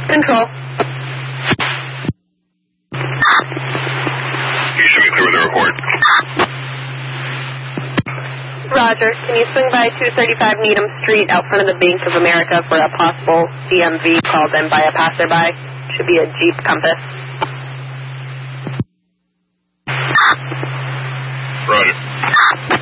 Control. You should be clear with the report. Roger. Can you swing by 235 Needham Street out front of the Bank of America for a possible DMV called in by a passerby? Should be a Jeep Compass. Roger.